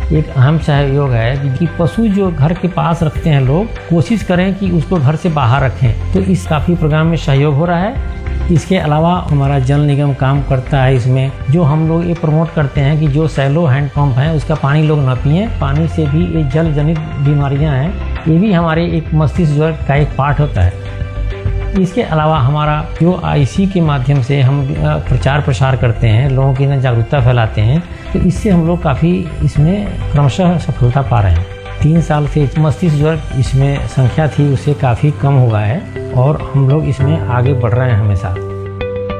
एक अहम सहयोग है कि पशु जो घर के पास रखते हैं लोग कोशिश करें कि उसको घर से बाहर रखें। तो इस काफ़ी प्रोग्राम में सहयोग हो रहा है। इसके अलावा हमारा जल निगम काम करता है इसमें, जो हम लोग ये प्रमोट करते हैं कि जो सैलो हैंडपम्प है उसका पानी लोग न पिएं। पानी से भी ये जल जनित बीमारियां हैं, ये भी हमारे एक मस्तिष्क ज्वर का एक पार्ट होता है। इसके अलावा हमारा जो IC के माध्यम से हम प्रचार प्रसार करते हैं, लोगों की न जागरूकता फैलाते हैं, तो इससे हम लोग काफ़ी इसमें क्रमशः सफलता पा रहे हैं। 3 साल से मस्तिष्क ज्वर इसमें संख्या थी उससे काफ़ी कम हुआ है और हम लोग इसमें आगे बढ़ रहे हैं हमेशा।